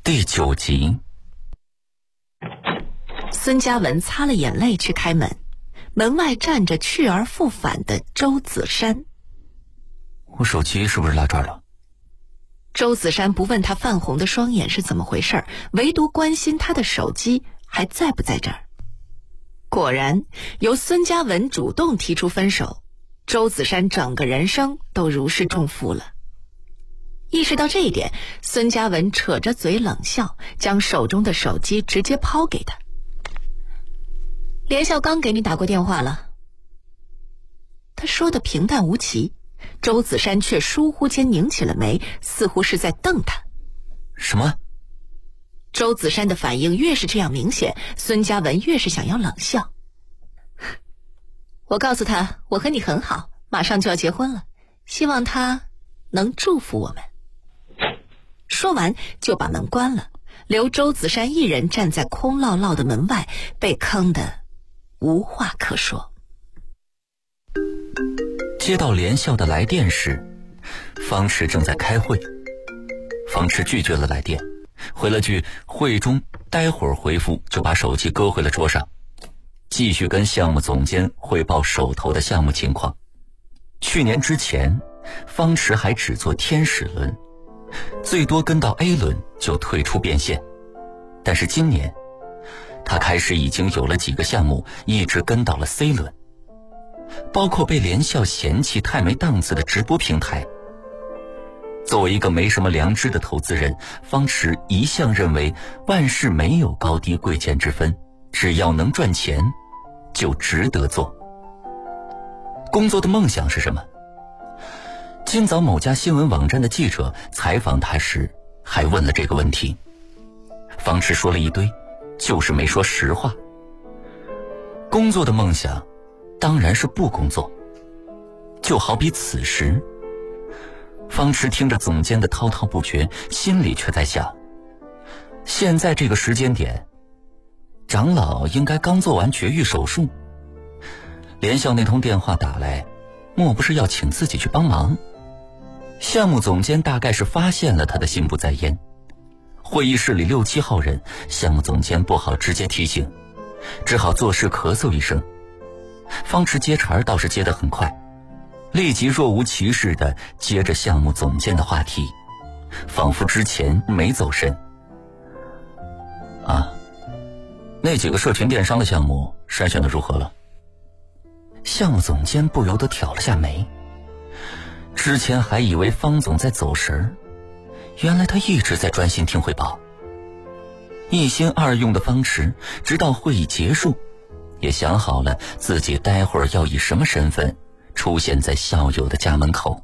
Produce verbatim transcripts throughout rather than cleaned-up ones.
第九集。 孙嘉文擦了眼泪去开门，门外站着去而复返的周子山。 我手机是不是落这儿了？ 周子山不问他泛红的双眼是怎么回事，唯独关心他的手机还在不在这儿。果然，由孙嘉文主动提出分手，周子山整个人生都如释重负了。意识到这一点，孙嘉文扯着嘴冷笑，将手中的手机直接抛给他。连笑刚给你打过电话了。他说的平淡无奇，周子山却疏忽间拧起了眉，似乎是在瞪他。 什么？ 周子山的反应越是这样明显，孙嘉文越是想要冷笑。我告诉他，我和你很好，马上就要结婚了，希望他能祝福我们。说完就把门关了，留周子山一人站在空落落的门外，被坑得无话可说。 接到连笑的来电时，方池正在开会。方池拒绝了来电，回了句会中待会儿回复，就把手机搁回了桌上，继续跟项目总监汇报手头的项目情况。去年之前，方池还只做天使轮，最多跟到 A 轮就退出变现。但是今年他开始已经有了几个项目一直跟到了 C 轮，包括被连笑嫌弃太没档次的直播平台。作为一个没什么良知的投资人，方池一向认为万事没有高低贵贱之分，只要能赚钱就值得做。工作的梦想是什么？今早某家新闻网站的记者采访他时还问了这个问题，方池说了一堆，就是没说实话。工作的梦想当然是不工作。就好比此时，方池听着总监的滔滔不绝，心里却在想，现在这个时间点，长老应该刚做完绝育手术，连笑那通电话打来，莫不是要请自己去帮忙？项目总监大概是发现了他的心不在焉，会议室里六七号人，项目总监不好直接提醒，只好做事咳嗽一声。方池接茬倒是接得很快，立即若无其事地接着项目总监的话题，仿佛之前没走神。啊，那几个社群电商的项目筛选的如何了？项目总监不由得挑了下眉，之前还以为方总在走神，原来他一直在专心听汇报。一心二用的方池，直到会议结束，也想好了自己待会儿要以什么身份出现在校友的家门口。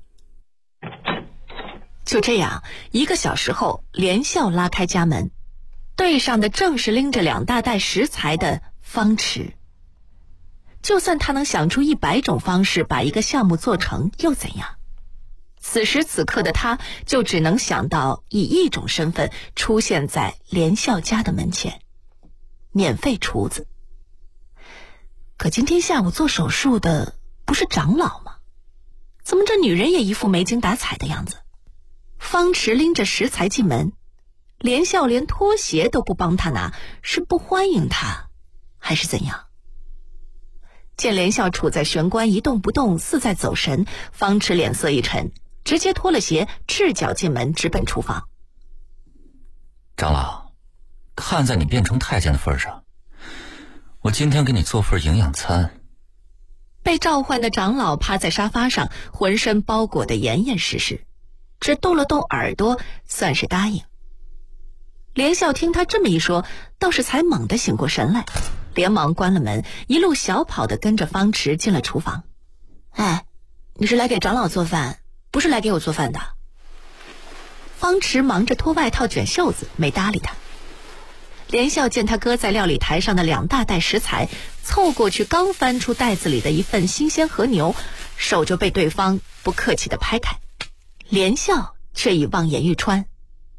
就这样，一个小时后，连笑拉开家门，对上的正是拎着两大袋食材的方池。就算他能想出一百种方式把一个项目做成，又怎样？此时此刻的他，就只能想到以一种身份出现在连笑家的门前，免费厨子。可今天下午做手术的不是长老吗？怎么这女人也一副没精打采的样子？方池拎着食材进门，连笑连拖鞋都不帮他拿，是不欢迎他还是怎样？见连笑处在玄关一动不动，似在走神，方池脸色一沉，直接脱了鞋，赤脚进门，直奔厨房。 长老，看在你变成太监的份上，我今天给你做份营养餐。 被召唤的长老趴在沙发上，浑身包裹得严严实实，只动了动耳朵，算是答应。连笑听他这么一说，倒是才猛地醒过神来，连忙关了门，一路小跑地跟着方池进了厨房。哎，你是来给长老做饭，不是来给我做饭的。方池忙着脱外套卷袖子，没搭理他。连笑见他搁在料理台上的两大袋食材，凑过去刚翻出袋子里的一份新鲜和牛，手就被对方不客气地拍开。连笑却已望眼欲穿。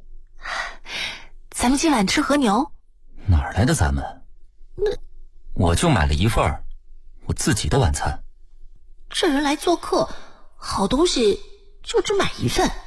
咱们今晚吃和牛？ 哪儿来的咱们？ 那我就买了一份儿，我自己的晚餐。 这人来做客，好东西就只买一份。